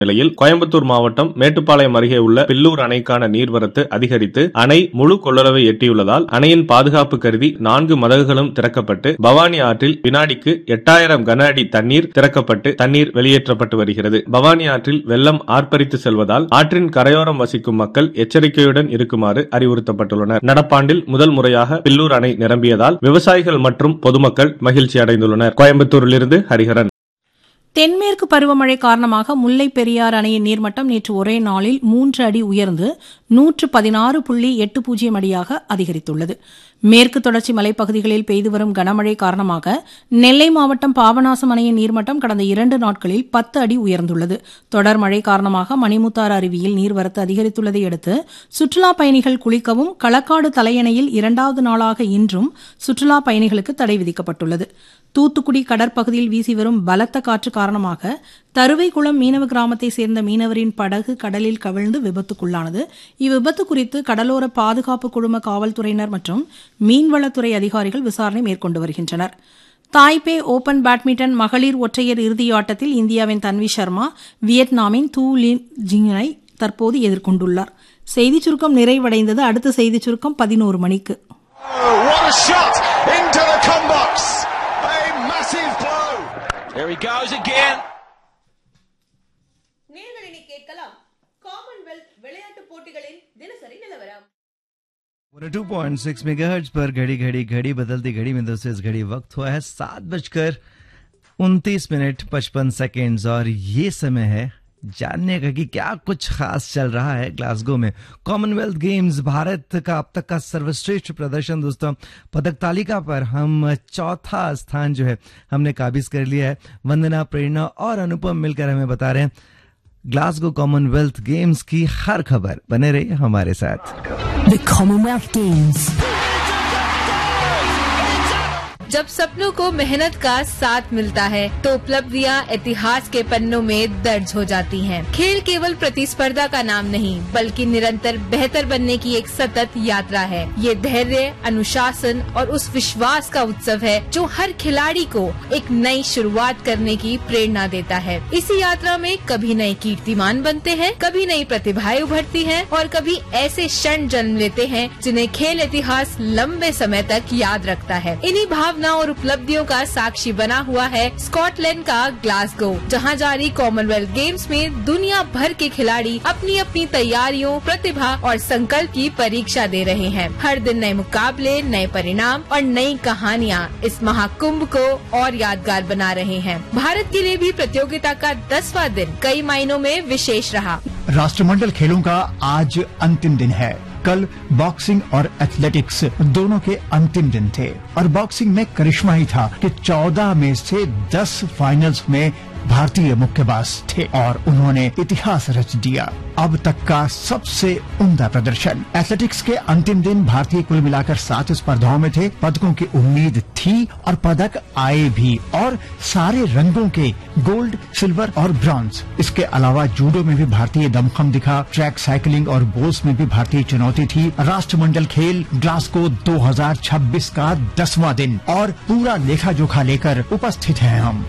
நிலையில் கோயம்புத்தூர் மாவட்டம் மேட்டுப்பாளையம் அருகே உள்ள பில்லூர் அணைக்கான நீர்வரத்து அதிகரித்து அணை முழு கொள்ளளவை எட்டியுள்ளதால் அணையின் பாதுகாப்பு கருதி 4 மதகுகளும் திறக்கப்பட்டு பவானி ஆற்றில் வினாடிக்கு 8000 கன அடி தண்ணீர் திறக்கப்பட்டு தண்ணீர் வெளியேற்றப்பட்டு வருகிறது. பவானி ஆற்றில் வெள்ளம் ஆர்ப்பரித்து செல்வதால் ஆற்றின் கரையோரம் வசிக்கும் மக்கள் எச்சரிக்கையுடன் இருக்குமாறு அறிவுறுத்தப்பட்டுள்ளனர். நடப்பாண்டில் முதல் முறையாக பில்லூர் அணை நிரம்பியதால் விவசாயிகள் மற்றும் பொதுமக்கள் மகிழ்ச்சி அடைந்துள்ளனர். கோயம்புத்தூரிலிருந்து ஹரிஹரன். தென்மேற்கு பருவமழை காரணமாக முல்லை பெரியாறு அணையின் நீர்மட்டம் நேற்று ஒரே நாளில் 3 அடி உயர்ந்து 116.80 அடியாக அதிகரித்துள்ளது. மேற்கு தொடர்ச்சி மலைப்பகுதிகளில் பெய்து வரும் கனமழை காரணமாக நெல்லை மாவட்டம் பாபநாசம் அணையின் நீர்மட்டம் கடந்த 2 நாட்களில் 10 அடி உயர்ந்துள்ளது. தொடர் மழை காரணமாக மணிமுத்தாறு அருவியில் நீர்வரத்து அதிகரித்துள்ளதை அடுத்து சுற்றுலாப் பயணிகள் குளிக்கவும் களக்காடு தலையணையில் 2வது நாளாக இன்றும் சுற்றுலாப் பயணிகளுக்கு தடை விதிக்கப்பட்டுள்ளது. தூத்துக்குடி கடற்பகுதியில் வீசி வரும் பலத்த காற்று காரணமாக தருவைக்குளம் மீனவ கிராமத்தை சேர்ந்த மீனவரின் படகு கடலில் கவிழ்ந்து விபத்துக்குள்ளானது. இவ்விபத்து குறித்து கடலோர பாதுகாப்பு குழும காவல்துறையினர் மற்றும் மீன்வளத்துறை அதிகாரிகள் விசாரணை மேற்கொண்டு வருகின்றனர். தாய்பே ஓபன் பேட்மிண்டன் மகளிர் ஒற்றையர் இறுதியாட்டத்தில் இந்தியாவின் தன்வி சர்மா வியட்நாமின் தூ லின் ஜிங்கை தற்போது எதிர்கொண்டுள்ளார். செய்திச் சுருக்கம் நிறைவடைந்தது. அடுத்த செய்திச் சுருக்கம் 11 மணிக்கு. நேயர்களை கேட்கலாம் காமன்வெல்த் விளையாட்டுப் போட்டிகளின் தினசரி நிலவரம். 2.6 मेगाहर्ट्ज पर घड़ी घड़ी घड़ी बदलती घड़ी में दोस्तों इस घड़ी वक्त हुआ है 7:29 55 सेकेंड्स और ये समय है जानने का कि क्या कुछ खास चल रहा है ग्लासगो में। कॉमनवेल्थ गेम्स भारत का अब तक का सर्वश्रेष्ठ प्रदर्शन दोस्तों, पदक तालिका पर हम 4था स्थान जो है हमने काबिज कर लिया है। वंदना, प्रेरणा और अनुपम मिलकर हमें बता रहे हैं ग्लासगो कॉमनवेल्थ गेम्स की हर खबर। बने रहिए हमारे साथ। The Commonwealth Games. जब सपनों को मेहनत का साथ मिलता है तो उपलब्धियां इतिहास के पन्नों में दर्ज हो जाती हैं। खेल केवल प्रतिस्पर्धा का नाम नहीं बल्कि निरंतर बेहतर बनने की एक सतत यात्रा है। ये धैर्य, अनुशासन और उस विश्वास का उत्सव है जो हर खिलाड़ी को एक नई शुरुआत करने की प्रेरणा देता है। इसी यात्रा में कभी नए कीर्तिमान बनते हैं, कभी नई प्रतिभाएं उभरती हैं और कभी ऐसे क्षण जन्म लेते हैं जिन्हें खेल इतिहास लंबे समय तक याद रखता है। इन्हीं भावना और उपलब्धियों का साक्षी बना हुआ है स्कॉटलैंड का ग्लासगो, जहां जारी कॉमनवेल्थ गेम्स में दुनिया भर के खिलाड़ी अपनी अपनी तैयारियों, प्रतिभा और संकल्प की परीक्षा दे रहे हैं। हर दिन नए मुकाबले, नए परिणाम और नई कहानियां इस महाकुंभ को और यादगार बना रहे हैं। भारत के लिए भी प्रतियोगिता का 10वां दिन कई मायनों में विशेष रहा। राष्ट्रमंडल खेलों का आज अंतिम दिन है। कल बॉक्सिंग और एथलेटिक्स दोनों के अंतिम दिन थे और बॉक्सिंग में करिश्मा ही था कि 14 में से 10 फाइनल्स में भारतीय मुक्केबाज थे और उन्होंने इतिहास रच दिया। अब तक का सबसे उम्दा प्रदर्शन। एथलेटिक्स के अंतिम दिन भारतीय कुल मिलाकर 7 स्पर्धाओं में थे। पदकों की उम्मीद थी और पदक आए भी और सारे रंगों के, गोल्ड, सिल्वर और ब्रॉन्ज। इसके अलावा जूडो में भी भारतीय दमखम दिखा। ट्रैक साइकिलिंग और बोल्स में भी भारतीय चुनौती थी। राष्ट्रमंडल खेल ग्लासगो 2026 का 10वां दिन और पूरा लेखा जोखा लेकर उपस्थित हैं हम।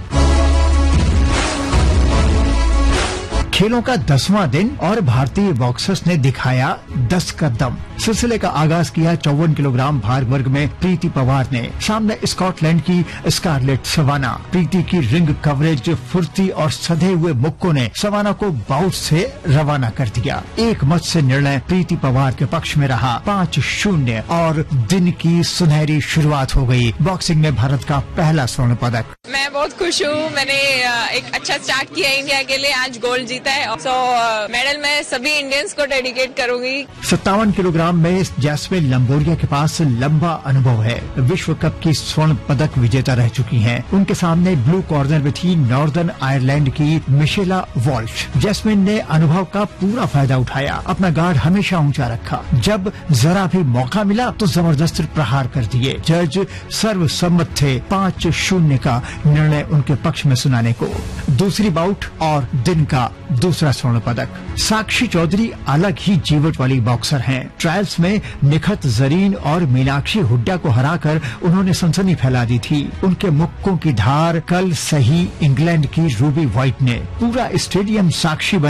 खेलों का 10वां दिन और भारतीय बॉक्सर्स ने दिखाया 10 का दम। सिलसिले का आगाज किया 54 किलोग्राम भार वर्ग में प्रीति पवार ने। सामने स्कॉटलैंड की स्कारलेट सवाना। प्रीति की रिंग कवरेज, फुर्ती और सधे हुए मुक्कों ने सवाना को बाउट से रवाना कर दिया। एक मत से निर्णय प्रीति पवार के पक्ष में रहा। 5-0 और दिन की सुनहरी शुरुआत हो गई। बॉक्सिंग में भारत का पहला स्वर्ण पदक। मैं बहुत खुश हूँ। मैंने एक अच्छा स्टार्ट किया इंडिया के लिए। आज गोल्ड जीता है। मेडल मैं सभी इंडियंस को डेडिकेट करूंगी। 57 किलोग्राम में जैस्मिन लंबोरिया के पास लंबा अनुभव है। विश्व कप की स्वर्ण पदक विजेता रह चुकी हैं। उनके सामने ब्लू कॉर्नर में थी नॉर्दर्न आयरलैंड की मिशेला वॉल्श। जैस्मिन ने अनुभव का पूरा फायदा उठाया। अपना गार्ड हमेशा ऊंचा रखा। जब जरा भी मौका मिला तो जबरदस्त प्रहार कर दिए। जज सर्वसम्मत थे। 5-0 का निर्णय उनके पक्ष में सुनाने को। दूसरी बाउट और दिन का दूसरा स्वर्ण पदक। साक्षी चौधरी अलग ही जीवट वाली बॉक्सर हैं। ट्रायल्स में निखत जरीन और मीनाक्षी हुड्डा को हराकर उन्होंने सनसनी फैला दी थी। उनके मुक्कों की धार कल सही इंग्लैंड की रूबी व्हाइट ने पूरा स्टेडियम साक्षी